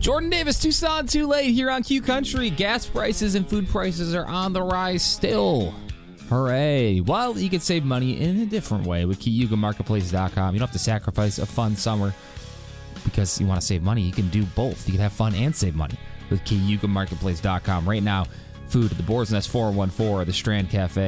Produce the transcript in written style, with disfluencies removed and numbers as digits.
Jordan Davis, Tucson, too late here on Q Country. Gas prices and food prices are on the rise still. Hooray. Well, you can save money in a different way with KeyugaMarketplace.com. You don't have to sacrifice a fun summer because you want to save money. You can do both. You can have fun and save money with KeyugaMarketplace.com. Right now, food at the Boar's Nest 414 or the Strand Cafe.